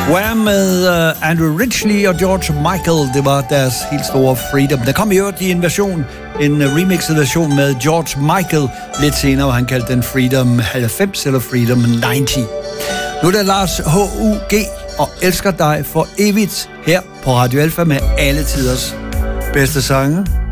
Wham med Andrew Ridgeley og George Michael. Det var deres helt store Freedom. Der kom i øvrigt i en remixet version med George Michael lidt senere, hvor han kaldte den Freedom 90 eller Freedom 90. Nu er der Lars H.U.G. og Elsker dig for evigt her på Radio Alpha med alle tiders bedste sange.